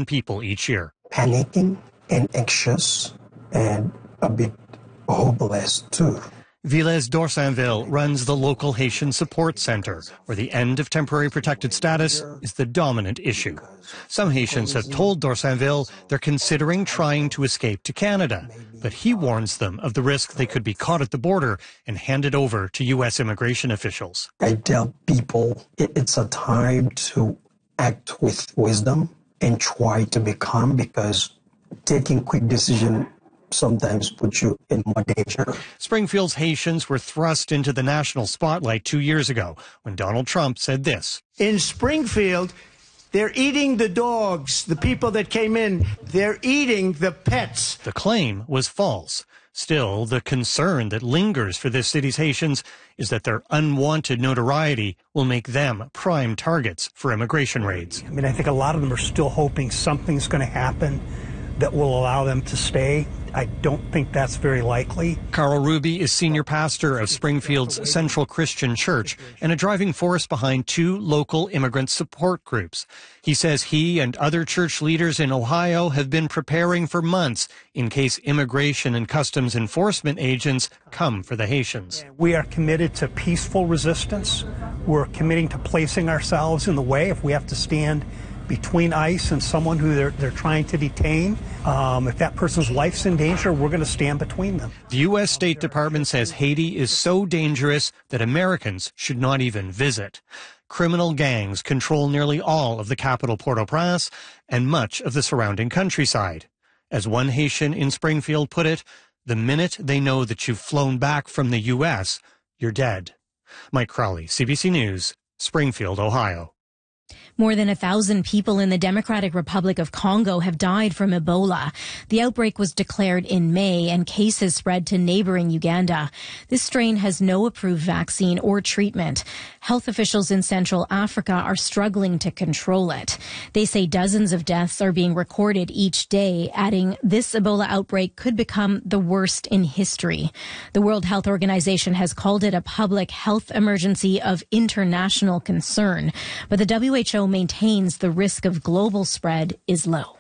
million people each year. Panicking and anxious and a bit hopeless too. Villes d'Orsainville runs the local Haitian support center, where the end of temporary protected status is the dominant issue. Some Haitians have told d'Orsainville they're considering trying to escape to Canada, but he warns them of the risk they could be caught at the border and handed over to U.S. immigration officials. I tell people it's a time to act with wisdom and try to be calm, because taking quick decisions sometimes puts you in more danger. Springfield's Haitians were thrust into the national spotlight 2 years ago when Donald Trump said this. In Springfield, they're eating the dogs, the people that came in. They're eating the pets. The claim was false. Still, the concern that lingers for this city's Haitians is that their unwanted notoriety will make them prime targets for immigration raids. I mean, I think a lot of them are still hoping something's going to happen that will allow them to stay. I don't think that's very likely. Carl Ruby is senior pastor of Springfield's Central Christian Church and a driving force behind 2 local immigrant support groups. He says he and other church leaders in Ohio have been preparing for months in case immigration and customs enforcement agents come for the Haitians. We are committed to peaceful resistance. We're committing to placing ourselves in the way if we have to stand between ICE and someone who they're trying to detain. If that person's life's in danger, we're going to stand between them. The U.S. State Department says Haiti is so dangerous that Americans should not even visit. Criminal gangs control nearly all of the capital, Port-au-Prince, and much of the surrounding countryside. As one Haitian in Springfield put it, the minute they know that you've flown back from the U.S., you're dead. Mike Crowley, CBC News, Springfield, Ohio. More than 1,000 people in the Democratic Republic of Congo have died from Ebola. The outbreak was declared in May and cases spread to neighboring Uganda. This strain has no approved vaccine or treatment. Health officials in Central Africa are struggling to control it. They say dozens of deaths are being recorded each day, adding this Ebola outbreak could become the worst in history. The World Health Organization has called it a public health emergency of international concern, but the WHO maintains the risk of global spread is low.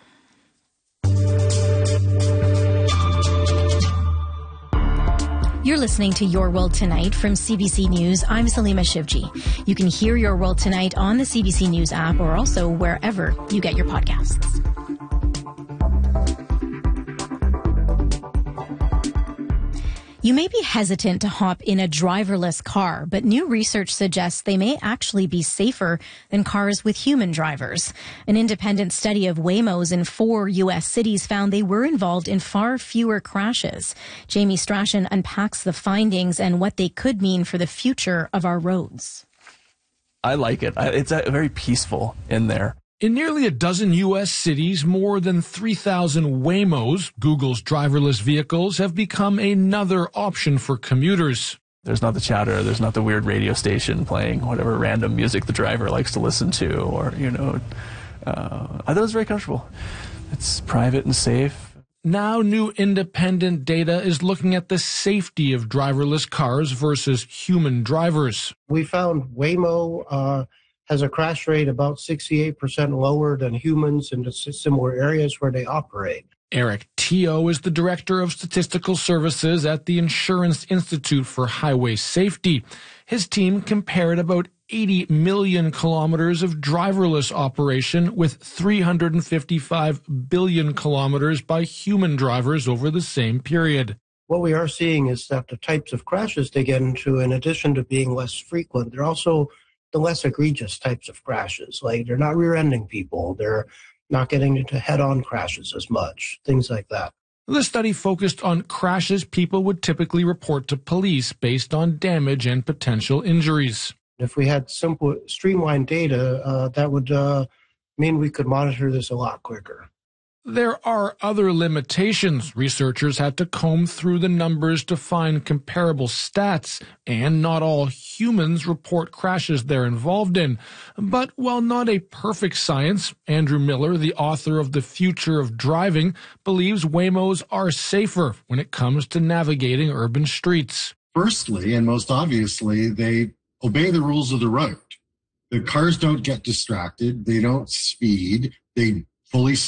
You're listening to Your World Tonight from CBC News. I'm Salima Shivji. You can hear Your World Tonight on the CBC News app or also wherever you get your podcasts. You may be hesitant to hop in a driverless car, but new research suggests they may actually be safer than cars with human drivers. An independent study of Waymos in 4 U.S. cities found they were involved in far fewer crashes. Jamie Strachan unpacks the findings and what they could mean for the future of our roads. I like it. It's very peaceful in there. In nearly a dozen U.S. cities, more than 3,000 Waymos, Google's driverless vehicles, have become another option for commuters. There's not the chatter, there's not the weird radio station playing whatever random music the driver likes to listen to, or, I thought it was very comfortable. It's private and safe. Now new independent data is looking at the safety of driverless cars versus human drivers. We found Waymo has a crash rate about 68% lower than humans in similar areas where they operate. Eric Teo is the Director of Statistical Services at the Insurance Institute for Highway Safety. His team compared about 80 million kilometers of driverless operation with 355 billion kilometers by human drivers over the same period. What we are seeing is that the types of crashes they get into, in addition to being less frequent, they're also the less egregious types of crashes. Like, they're not rear-ending people, they're not getting into head-on crashes as much, things like that. The study focused on crashes people would typically report to police based on damage and potential injuries. If we had simple, streamlined data, that would mean we could monitor this a lot quicker. There are other limitations. Researchers had to comb through the numbers to find comparable stats, and not all humans report crashes they're involved in. But while not a perfect science, Andrew Miller, the author of The Future of Driving, believes Waymos are safer when it comes to navigating urban streets. Firstly, and most obviously, they obey the rules of the road. The cars don't get distracted. They don't speed. They fully